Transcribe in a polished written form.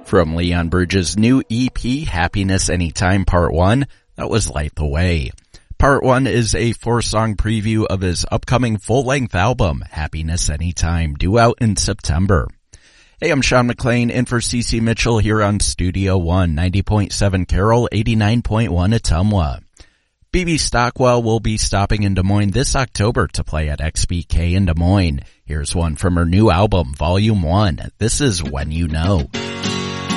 From Leon Bridges' new EP, Happiness Anytime Part 1, that was Light the Way. Part 1 is a 4-song preview of his upcoming full-length album, Happiness Anytime, due out in September. Hey, I'm Sean McLean in for CC Mitchell here on Studio One, 90.7 Carroll, 89.1 Ottumwa. BB Stockwell will be stopping in Des Moines this October to play at XBK in Des Moines. Here's one from her new album, Volume 1. This is When You Know.